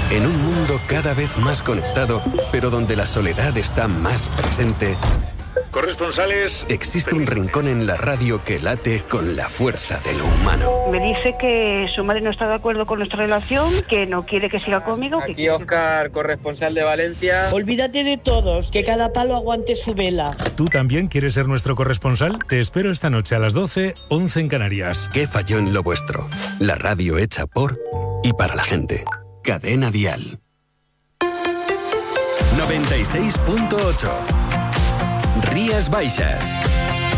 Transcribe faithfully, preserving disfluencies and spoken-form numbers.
En un mundo cada vez más conectado, pero donde la soledad está más presente, corresponsales, existe un rincón en la radio que late con la fuerza de lo humano. Me dice que su madre no está de acuerdo con nuestra relación, que no quiere que siga conmigo. Aquí que... Óscar, corresponsal de Valencia. Olvídate de todos, que cada palo aguante su vela. ¿Tú también quieres ser nuestro corresponsal? Te espero esta noche a las doce, once en Canarias. ¿Qué falló en lo vuestro? La radio hecha por y para la gente. Cadena Dial. noventa y seis punto ocho. Rías Baixas.